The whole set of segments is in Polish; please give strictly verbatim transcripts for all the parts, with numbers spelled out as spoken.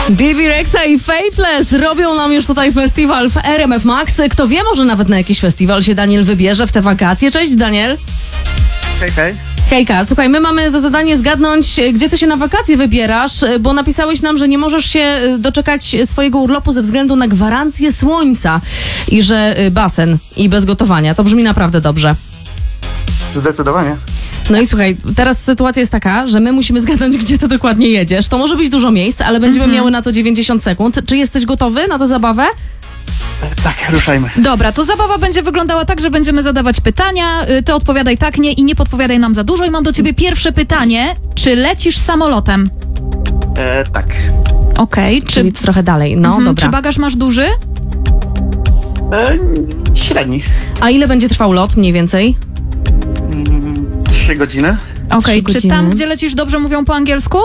Bibi Rexa i Faithless robią nam już tutaj festiwal w R M F Max. Kto wie, może nawet na jakiś festiwal się Daniel wybierze w te wakacje. Cześć, Daniel. Hej, hej. Hejka, słuchaj, my mamy za zadanie zgadnąć, gdzie ty się na wakacje wybierasz, bo napisałeś nam, że nie możesz się doczekać swojego urlopu ze względu na gwarancję słońca i że basen i bez gotowania. To brzmi naprawdę dobrze. Zdecydowanie. No i słuchaj, teraz sytuacja jest taka, że my musimy zgadnąć, gdzie ty dokładnie jedziesz. To może być dużo miejsc, ale będziemy Mhm. miały na to dziewięćdziesiąt sekund. Czy jesteś gotowy na tę zabawę? Tak, ruszajmy. Dobra, to zabawa będzie wyglądała tak, że będziemy zadawać pytania, y, ty odpowiadaj tak, nie i nie podpowiadaj nam za dużo. I mam do ciebie pierwsze pytanie. Czy lecisz samolotem? E, tak. Okej. Czy, Czyli trochę dalej. No, mhm, dobra. czy bagaż masz duży? E, średni. A ile będzie trwał lot mniej więcej? Mm, Trzy godziny. Okej. Trzy Czy godziny. tam, gdzie lecisz, dobrze mówią po angielsku?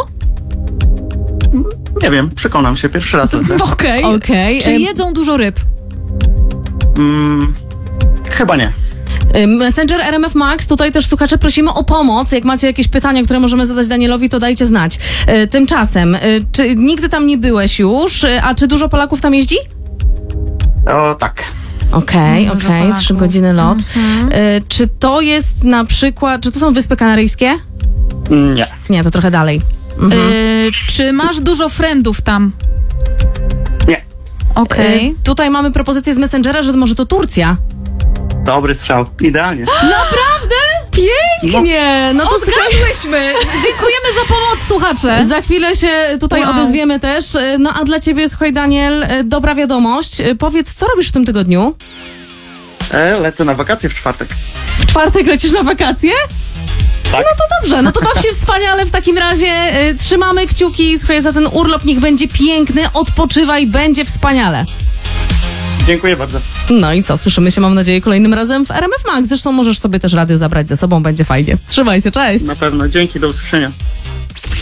Nie wiem, przekonam się. Pierwszy raz lecę. Okej. Okej. Czy Em, jedzą dużo ryb? Mm, chyba nie. Messenger R M F Max, tutaj też słuchacze prosimy o pomoc. Jak macie jakieś pytania, które możemy zadać Danielowi, to dajcie znać. E, Tymczasem, e, czy nigdy tam nie byłeś już, E, a czy dużo Polaków tam jeździ? O, tak. Okej, Dużo okej, Polaków. trzy godziny lot. E, Czy to jest na przykład, czy to są Wyspy Kanaryjskie? Nie. Nie, to trochę dalej. Mhm. Y, czy masz dużo friendów tam? Nie. Okej. E, Tutaj mamy propozycję z Messengera, że może to Turcja. Dobry strzał. Idealnie. Naprawdę? Pięknie! No O, to słuchaj, zgadłyśmy! Dziękujemy za pomoc, słuchacze! za chwilę się tutaj Wow. odezwiemy też. E, No a dla ciebie, słuchaj Daniel, e, dobra wiadomość. E, Powiedz, co robisz w tym tygodniu? E, lecę na wakacje w czwartek. W czwartek lecisz na wakacje? Tak. No to dobrze, no to baw się wspaniale w takim razie. Y, trzymamy kciuki, słuchaj, za ten urlop, niech będzie piękny, odpoczywaj, będzie wspaniale. Dziękuję bardzo. No i co, słyszymy się, mam nadzieję, kolejnym razem w R M F Max. Zresztą możesz sobie też radio zabrać ze sobą, będzie fajnie. Trzymaj się, cześć! Na pewno. Dzięki, do usłyszenia.